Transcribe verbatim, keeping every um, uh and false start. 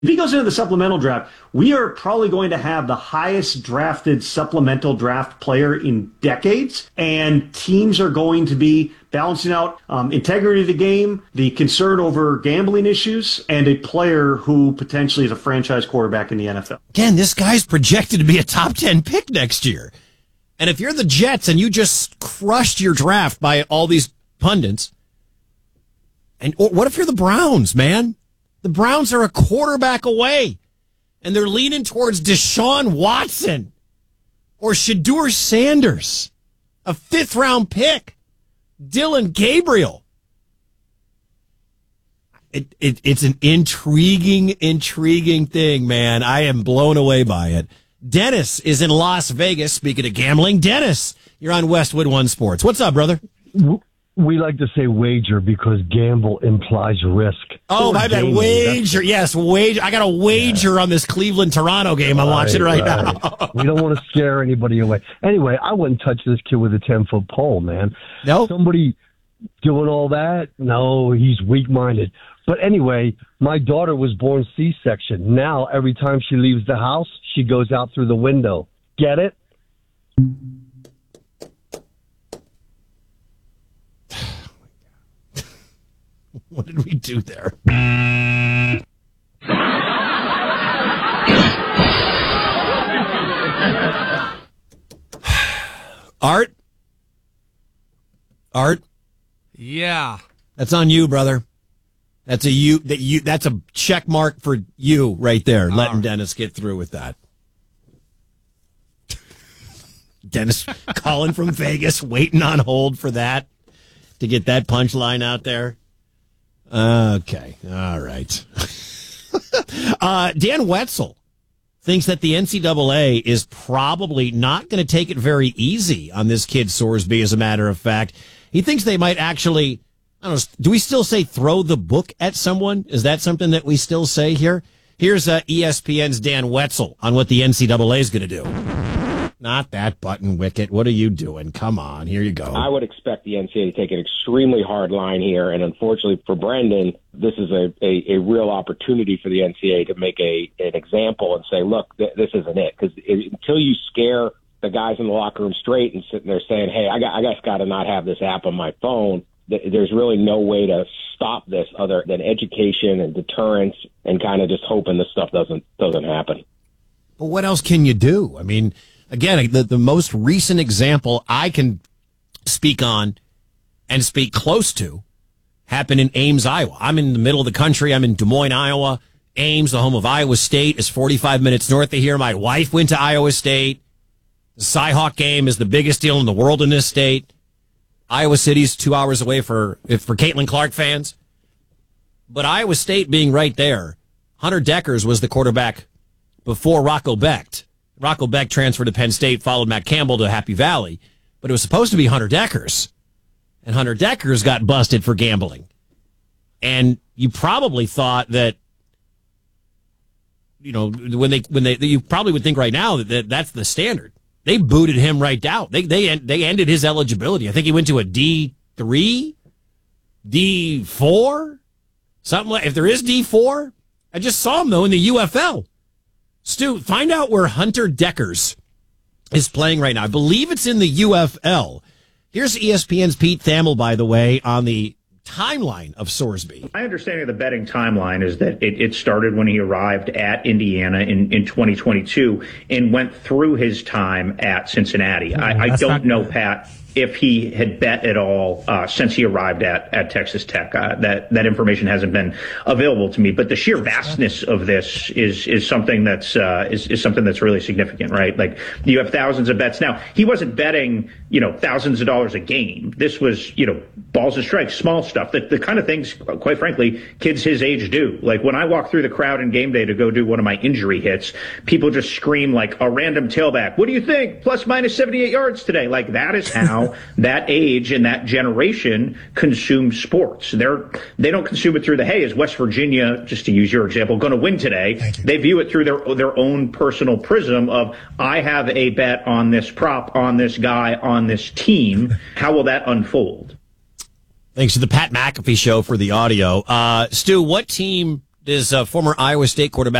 If he goes into the supplemental draft, we are probably going to have the highest drafted supplemental draft player in decades, and teams are going to be balancing out um, integrity of the game, the concern over gambling issues, and a player who potentially is a franchise quarterback in the N F L. Again, this guy's projected to be a top ten pick next year. And if you're the Jets and you just crushed your draft by all these pundits, and or what if you're the Browns, man? The Browns are a quarterback away, and they're leaning towards Deshaun Watson or Shedeur Sanders, a fifth-round pick, Dylan Gabriel. It, it, it's an intriguing, intriguing thing, man. I am blown away by it. Dennis is in Las Vegas. Speaking of gambling, Dennis, you're on Westwood One Sports. What's up, brother? We like to say wager because gamble implies risk. Oh, my bad. Wager. Yes, wager. I got a wager yeah. on this Cleveland-Toronto game. I'm right, watching right, right now. We don't want to scare anybody away. Anyway, I wouldn't touch this kid with a ten-foot pole, man. No? Somebody doing all that? No, he's weak-minded. But anyway, my daughter was born C-section. Now, every time she leaves the house, she goes out through the window. Get it? What did we do there? Art? Art? Yeah. That's on you, brother. That's a you that you that's a check mark for you right there, All letting right. Dennis get through with that. Dennis calling from Vegas, waiting on hold for that to get that punchline out there. Okay. All right. uh, Dan Wetzel thinks that the N C double A is probably not going to take it very easy on this kid Sorsby, as a matter of fact. He thinks they might actually, I don't know, do we still say throw the book at someone? Is that something that we still say here? Here's uh, E S P N's Dan Wetzel on what the N C double A is going to do. Not that button, Wicket. What are you doing? Come on, here you go. I would expect the N C double A to take an extremely hard line here, and unfortunately for Brendan, this is a, a, a real opportunity for the N C double A to make a an example and say, look, th- this isn't it. Because until you scare the guys in the locker room straight and sitting there saying, hey, I got I just got to not have this app on my phone, th- there's really no way to stop this other than education and deterrence and kind of just hoping this stuff doesn't doesn't happen. But what else can you do? I mean, again, the, the most recent example I can speak on and speak close to happened in Ames, Iowa. I'm in the middle of the country. I'm in Des Moines, Iowa. Ames, the home of Iowa State, is forty-five minutes north of here. My wife went to Iowa State. The Cyhawk game is the biggest deal in the world in this state. Iowa City's two hours away for, for Caitlin Clark fans. But Iowa State being right there, Hunter Deckers was the quarterback before Rocco Becht. Rocco Becht transferred to Penn State, followed Matt Campbell to Happy Valley, but it was supposed to be Hunter Deckers, and Hunter Deckers got busted for gambling. And you probably thought that, you know, when they when they you probably would think right now that, that that's the standard. They booted him right out. They they they ended his eligibility. I think he went to a D three, D four, something like. If there is D four, I just saw him though in the U F L. Stu, find out where Hunter Deckers is playing right now. I believe it's in the U F L. Here's E S P N's Pete Thamel, by the way, on the timeline of Sorsby. My understanding of the betting timeline is that it, it started when he arrived at Indiana in, in twenty twenty-two and went through his time at Cincinnati. Oh, I, I don't know, Pat, if he had bet at all uh, since he arrived at, at Texas Tech. Uh, that that information hasn't been available to me. But the sheer vastness of this is is something that's uh, is, is something that's really significant, right? Like, you have thousands of bets. Now, he wasn't betting, you know, thousands of dollars a game. This was, you know, balls and strikes, small stuff. The, the kind of things, quite frankly, kids his age do. Like, when I walk through the crowd in game day to go do one of my injury hits, people just scream like a random tailback. What do you think? Plus minus seventy-eight yards today. Like, that is how that age and that generation consume sports. They're, they don't consume it through the, hey, is West Virginia, just to use your example, going to win today? They view it through their their own personal prism of, I have a bet on this prop, on this guy, on this team. How will that unfold? Thanks to the Pat McAfee Show for the audio. Uh, Stu, what team is uh, former Iowa State quarterback